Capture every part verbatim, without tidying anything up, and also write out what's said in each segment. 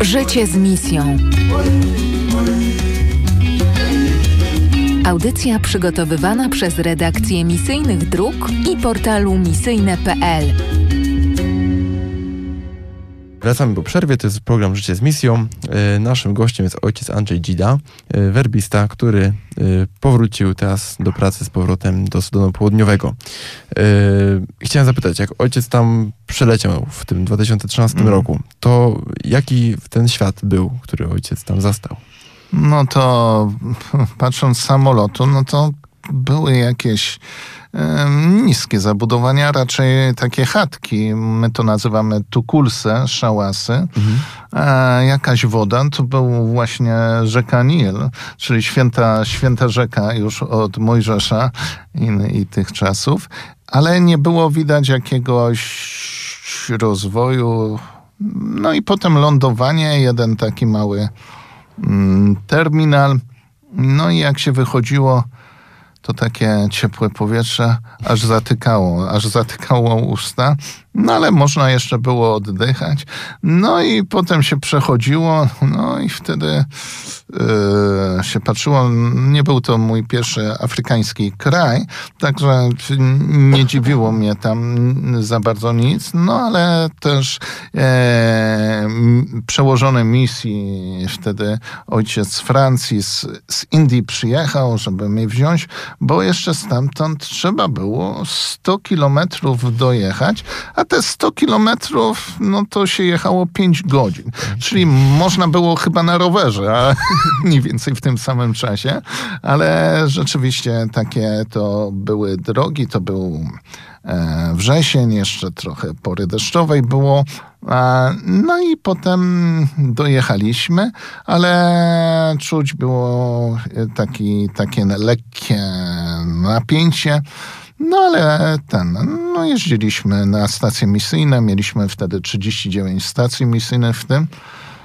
Życie z misją. Audycja przygotowywana przez redakcję Misyjnych Dróg i portalu misyjne kropka pe el. Wracamy po przerwie, to jest program Życie z misją. Yy, naszym gościem jest ojciec Andrzej Dzida, yy, werbista, który yy, powrócił teraz do pracy z powrotem do Sudanu Południowego. Yy, chciałem zapytać, jak ojciec tam przeleciał w tym dwa tysiące trzynastym mm. roku, to jaki ten świat był, który ojciec tam zastał? No to patrząc z samolotu, no to były jakieś e, niskie zabudowania, raczej takie chatki. My to nazywamy tukulse, szałasy. Mhm. E, jakaś woda, to był właśnie rzeka Nil, czyli święta, święta rzeka już od Mojżesza i, i tych czasów. Ale nie było widać jakiegoś rozwoju. No i potem lądowanie, jeden taki mały mm, terminal. No i jak się wychodziło, to takie ciepłe powietrze aż zatykało, aż zatykało usta. No ale można jeszcze było oddychać. No i potem się przechodziło, no i wtedy yy, się patrzyło. Nie był to mój pierwszy afrykański kraj, także nie dziwiło mnie tam za bardzo nic. No ale też e, przełożony misji wtedy ojciec z Francji, z, z Indii przyjechał, żeby mnie wziąć, bo jeszcze stamtąd trzeba było sto kilometrów dojechać, a te sto kilometrów, no to się jechało pięć godzin. Czyli można było chyba na rowerze, a mniej więcej w tym samym czasie. Ale rzeczywiście takie to były drogi, to był e, wrzesień, jeszcze trochę pory deszczowej było. E, no i potem dojechaliśmy, ale czuć było taki, takie lekkie napięcie. No ale ten, no jeździliśmy na stacje misyjne, mieliśmy wtedy trzydzieści dziewięć stacji misyjnych w tym.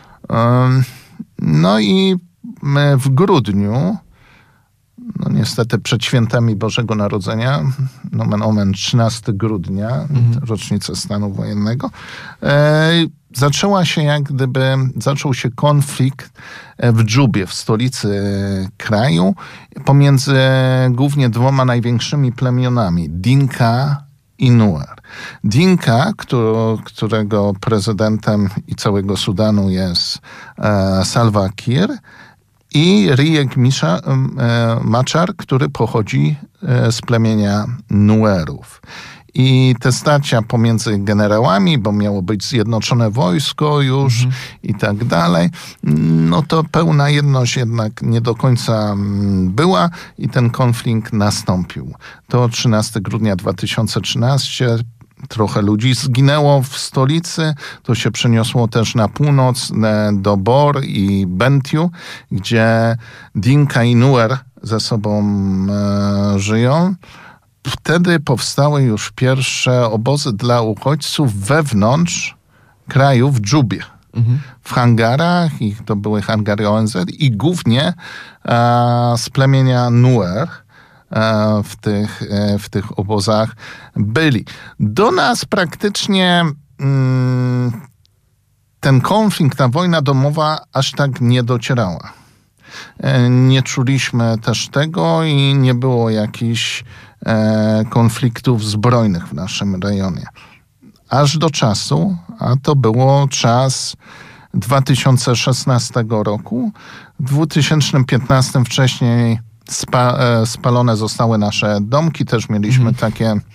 No i w grudniu, no niestety przed świętami Bożego Narodzenia, nomen omen trzynastego grudnia, mhm. rocznicę stanu wojennego, e, zaczęła się jak gdyby, zaczął się konflikt w Dżubie, w stolicy kraju, pomiędzy głównie dwoma największymi plemionami, Dinka i Nuer. Dinka, który, którego prezydentem i całego Sudanu jest e, Salva Kiir, i Riek Misha, e, Machar, który pochodzi e, z plemienia Nuerów. I te starcia pomiędzy generałami, bo miało być zjednoczone wojsko już mhm. i tak dalej, no to pełna jedność jednak nie do końca była i ten konflikt nastąpił. To trzynastego grudnia dwa tysiące trzynastego. Trochę ludzi zginęło w stolicy, to się przeniosło też na północ do Bor i Bentiu, gdzie Dinka i Nuer ze sobą e, żyją. Wtedy powstały już pierwsze obozy dla uchodźców wewnątrz kraju w Dżubie. Mhm. W hangarach, i to były hangary O N Z i głównie e, z plemienia Nuer e, w, tych, e, w tych obozach byli. Do nas praktycznie mm, ten konflikt, ta wojna domowa aż tak nie docierała. E, nie czuliśmy też tego i nie było jakichś e, konfliktów zbrojnych w naszym rejonie. Aż do czasu, a to było czas dwa tysiące szesnastego roku. W dwa tysiące piętnastym wcześniej spa, e, spalone zostały nasze domki. Też mieliśmy mm. takie e,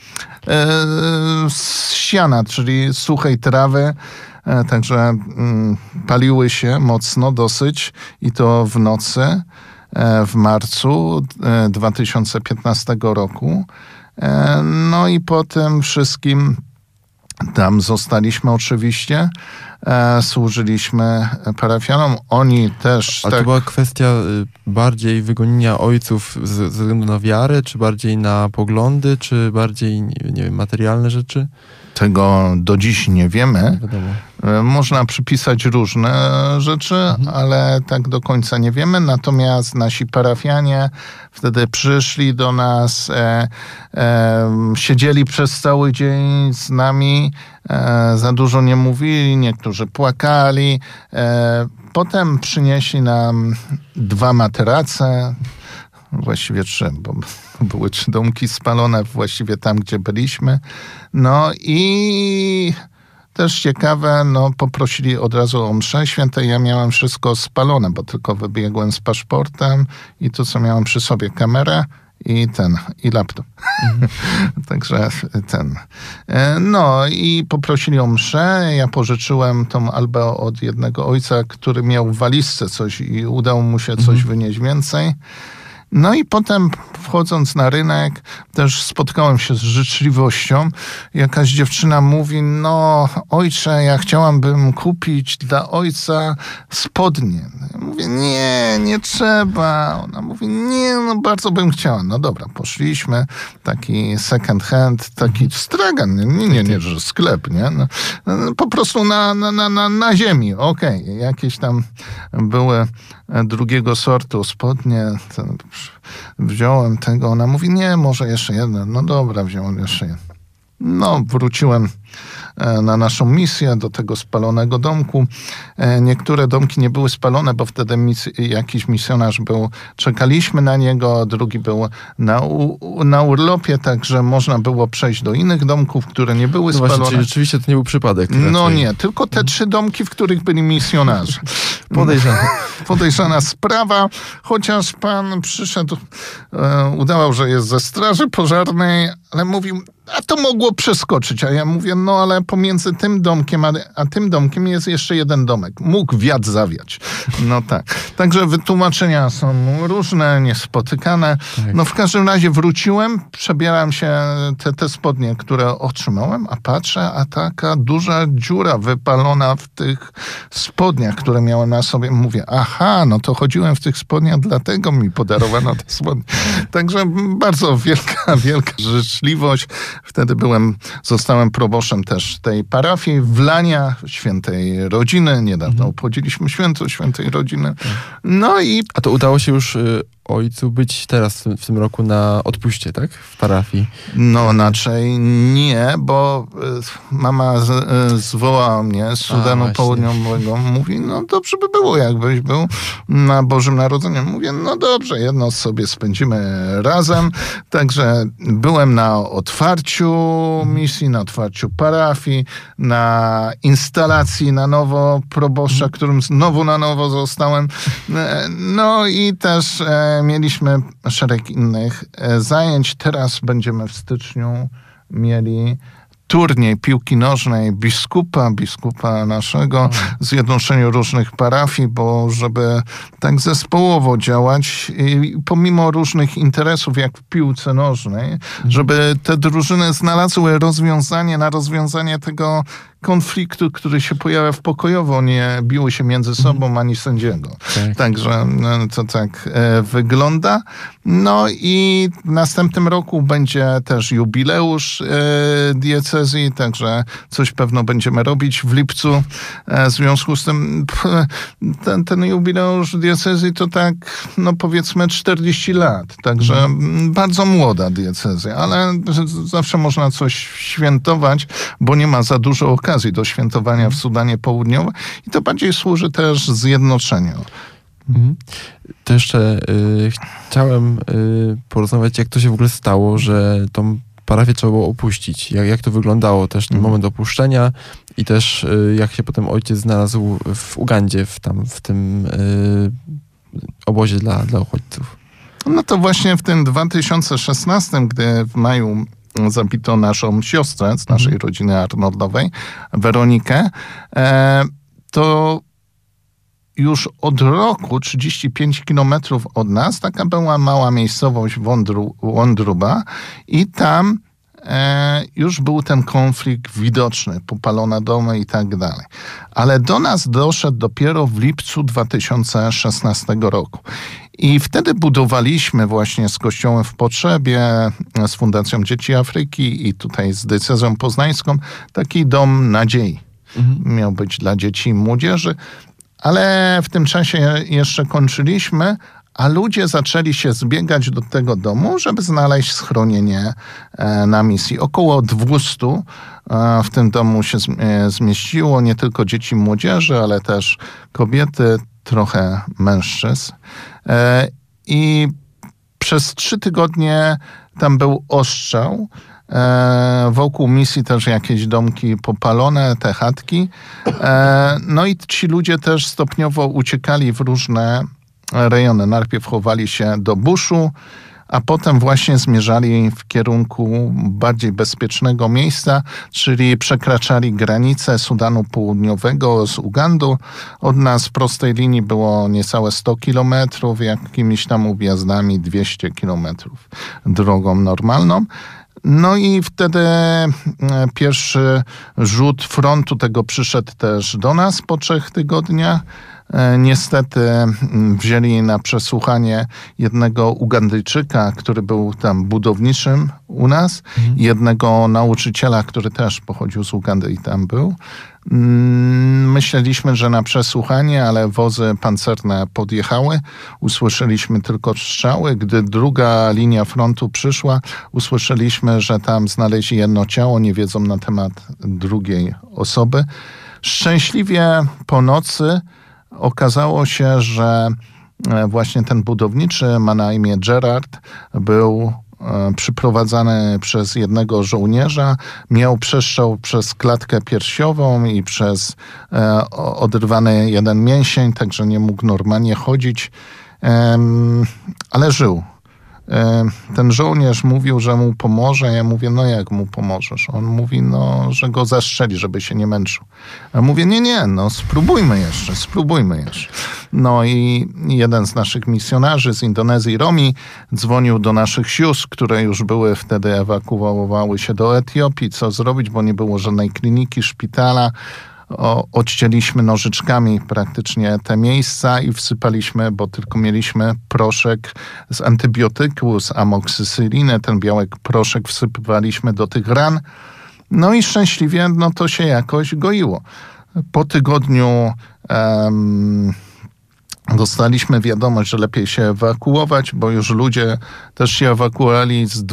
z siana, czyli suchej trawy. E, także mm, paliły się mocno dosyć i to w nocy e, w marcu e, dwa tysiące piętnastego roku. E, no i po tym wszystkim tam zostaliśmy oczywiście, e, służyliśmy parafianom. Oni też... A tak... to była kwestia y, bardziej wygonienia ojców z, ze względu na wiarę, czy bardziej na poglądy, czy bardziej, nie, nie wiem, materialne rzeczy? Tego do dziś nie wiemy. Wiadomo. Można przypisać różne rzeczy, mhm. ale tak do końca nie wiemy. Natomiast nasi parafianie wtedy przyszli do nas, e, e, siedzieli przez cały dzień z nami, e, za dużo nie mówili, niektórzy płakali. E, potem przynieśli nam dwa materace, właściwie trzy, bo były trzy domki spalone właściwie tam, gdzie byliśmy. No i też ciekawe, no poprosili od razu o mszę świętej. Ja miałem wszystko spalone, bo tylko wybiegłem z paszportem i to, co miałem przy sobie, kamerę i ten, i laptop. Mhm. Także ten. No i poprosili o mszę. Ja pożyczyłem tą albę od jednego ojca, który miał w walizce coś i udało mu się coś mhm. wynieść więcej. No i potem wchodząc na rynek też spotkałem się z życzliwością. Jakaś dziewczyna mówi, no ojcze, ja chciałabym kupić dla ojca spodnie. Ja mówię, nie, nie trzeba. Ona mówi, nie, no bardzo bym chciała. No dobra, poszliśmy, taki second hand, taki stragan, nie, nie, nie, że sklep, nie? No, no, po prostu na, na, na, na, na ziemi, okej. Okay. Jakieś tam były drugiego sortu spodnie, ten, wziąłem tego, ona mówi, nie, może jeszcze jedno. No dobra, wziąłem jeszcze jedno. No, wróciłem na naszą misję do tego spalonego domku. Niektóre domki nie były spalone, bo wtedy mis- jakiś misjonarz był, czekaliśmy na niego, drugi był na, u- na urlopie, także można było przejść do innych domków, które nie były no spalone. Właśnie, czyli rzeczywiście to nie był przypadek. No raczej. Nie, tylko te trzy domki, w których byli misjonarze. Podejrzana. Podejrzana sprawa, chociaż pan przyszedł, e, udawał, że jest ze straży pożarnej, ale mówił, a to mogło przeskoczyć. A ja mówię, no ale pomiędzy tym domkiem, a, a tym domkiem jest jeszcze jeden domek. Mógł wiatr zawiać. No tak. Także wytłumaczenia są różne, niespotykane. Tak. No w każdym razie wróciłem, przebieram się te, te spodnie, które otrzymałem, a patrzę, a taka duża dziura wypalona w tych spodniach, które miałem na sobie. Mówię, aha, no to chodziłem w tych spodniach, dlatego mi podarowano te spodnie. Także bardzo wielka, wielka życzliwość. Wtedy byłem, zostałem proboszczem też tej parafii Wlania Świętej Rodziny. Niedawno mhm. obchodziliśmy święto Świętej Rodziny. No i... A to udało się już y, ojcu być teraz w tym roku na odpuście, tak? W parafii. No raczej nie, bo y, mama z, y, zwołała mnie z Sudanu A, Południowego. Mówi, no dobrze by było, jakbyś był na Bożym Narodzeniu. Mówię, no dobrze, jedno sobie spędzimy razem. Także byłem na otwarciu misji, na otwarciu parafii, na instalacji na nowo proboszcza, którym znowu na nowo zostałem. No i też e, mieliśmy szereg innych e, zajęć. Teraz będziemy w styczniu mieli turniej piłki nożnej biskupa, biskupa naszego, zjednoczeniu różnych parafii, bo żeby tak zespołowo działać i pomimo różnych interesów, jak w piłce nożnej, żeby te drużyny znalazły rozwiązanie na rozwiązanie tego konfliktu, który się pojawia w pokojowo, nie biły się między sobą mm. ani sędziego. Tak. Także no, to tak e, wygląda. No i w następnym roku będzie też jubileusz e, diecezji, także coś pewno będziemy robić w lipcu. E, w związku z tym pff, ten, ten jubileusz diecezji to tak, no powiedzmy czterdzieści lat. Także mm. bardzo młoda diecezja, ale zawsze można coś świętować, bo nie ma za dużo okazji do świętowania w Sudanie Południowym i to bardziej służy też zjednoczeniu. Mhm. To jeszcze y, chciałem y, porozmawiać, jak to się w ogóle stało, że tą parafię trzeba było opuścić. Jak, jak to wyglądało też ten mhm. moment opuszczenia i też y, jak się potem ojciec znalazł w Ugandzie, w, tam, w tym y, obozie dla, dla uchodźców. No to właśnie w tym dwa tysiące szesnastym, gdy w maju zabito naszą siostrę z naszej mhm. rodziny arnoldowej, Weronikę, e, to już od roku trzydzieści pięć kilometrów od nas, taka była mała miejscowość Wądru, Wądruba i tam e, już był ten konflikt widoczny, popalone domy i tak dalej. Ale do nas doszedł dopiero w lipcu dwa tysiące szesnastego roku. I wtedy budowaliśmy właśnie z Kościołem w Potrzebie, z Fundacją Dzieci Afryki i tutaj z Diecezją Poznańską taki dom nadziei. Mhm. Miał być dla dzieci i młodzieży, ale w tym czasie jeszcze kończyliśmy, a ludzie zaczęli się zbiegać do tego domu, żeby znaleźć schronienie na misji. Około dwieście w tym domu się zmieściło, nie tylko dzieci i młodzieży, ale też kobiety, trochę mężczyzn. I przez trzy tygodnie tam był ostrzał. E, wokół misji też jakieś domki popalone, te chatki. E, no i ci ludzie też stopniowo uciekali w różne rejony. Najpierw chowali się do buszu, a potem właśnie zmierzali w kierunku bardziej bezpiecznego miejsca, czyli przekraczali granicę Sudanu Południowego z Ugandą. Od nas w prostej linii było niecałe sto kilometrów, jakimiś tam objazdami dwieście kilometrów drogą normalną. No i wtedy pierwszy rzut frontu tego przyszedł też do nas po trzech tygodniach. Niestety wzięli na przesłuchanie jednego Ugandyjczyka, który był tam budowniczym u nas, mhm. jednego nauczyciela, który też pochodził z Ugandy i tam był. Myśleliśmy, że na przesłuchanie, ale wozy pancerne podjechały. Usłyszeliśmy tylko strzały. Gdy druga linia frontu przyszła, usłyszeliśmy, że tam znaleźli jedno ciało, nie wiedzą na temat drugiej osoby. Szczęśliwie po nocy okazało się, że właśnie ten budowniczy, ma na imię Gerard, był przyprowadzany przez jednego żołnierza, miał przestrzał przez klatkę piersiową i przez e, oderwany jeden mięsień, także nie mógł normalnie chodzić, e, ale żył. E, ten żołnierz mówił, że mu pomoże. Ja mówię, no jak mu pomożesz? On mówi, no, że go zastrzeli, żeby się nie męczył. A mówię, nie, nie, no spróbujmy jeszcze, spróbujmy jeszcze. No i jeden z naszych misjonarzy z Indonezji, Romi, dzwonił do naszych sióstr, które już były wtedy, ewakuowały się do Etiopii, co zrobić, bo nie było żadnej kliniki, szpitala. O, odcięliśmy nożyczkami praktycznie te miejsca i wsypaliśmy, bo tylko mieliśmy proszek z antybiotyku, z amoksycyliny, ten biały proszek wsypywaliśmy do tych ran. No i szczęśliwie no to się jakoś goiło. Po tygodniu um, dostaliśmy wiadomość, że lepiej się ewakuować, bo już ludzie też się ewakuowali z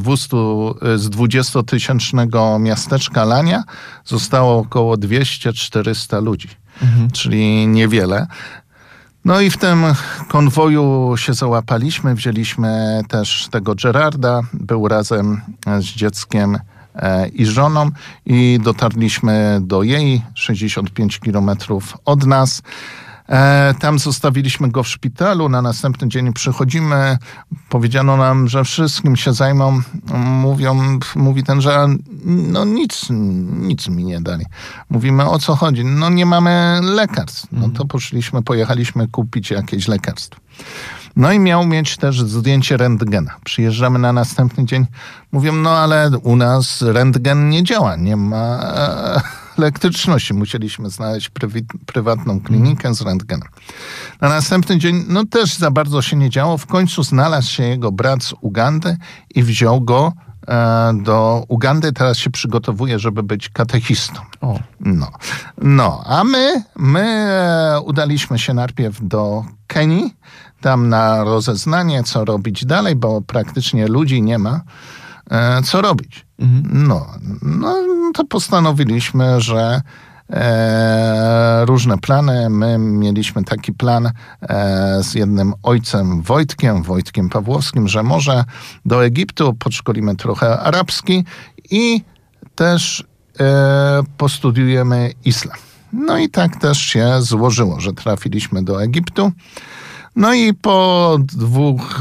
dwudziestotysięcznego miasteczka Lania. Zostało około dwieście czterysta ludzi, mhm. czyli niewiele. No i w tym konwoju się załapaliśmy, wzięliśmy też tego Gerarda, był razem z dzieckiem i żoną i dotarliśmy do jej, sześćdziesiąt pięć kilometrów od nas. E, tam zostawiliśmy go w szpitalu, na następny dzień przychodzimy, powiedziano nam, że wszystkim się zajmą, mówią, mówi ten, że no nic, nic mi nie dali. Mówimy, o co chodzi? No nie mamy lekarstw. No to poszliśmy, pojechaliśmy kupić jakieś lekarstwo. No i miał mieć też zdjęcie rentgena. Przyjeżdżamy na następny dzień, mówią, no ale u nas rentgen nie działa, nie ma elektryczności. Musieliśmy znaleźć prywi- prywatną klinikę z rentgenem. Na następny dzień, no też za bardzo się nie działo. W końcu znalazł się jego brat z Ugandy i wziął go e, do Ugandy. Teraz się przygotowuje, żeby być katechistą. O. No. no, a my, my e, udaliśmy się najpierw do Kenii, tam na rozeznanie, co robić dalej, bo praktycznie ludzi nie ma. Co robić? Mhm. No, no to postanowiliśmy, że e, różne plany. My mieliśmy taki plan e, z jednym ojcem Wojtkiem, Wojtkiem Pawłowskim, że może do Egiptu podszkolimy trochę arabski i też e, postudiujemy islam. No i tak też się złożyło, że trafiliśmy do Egiptu. No i po dwóch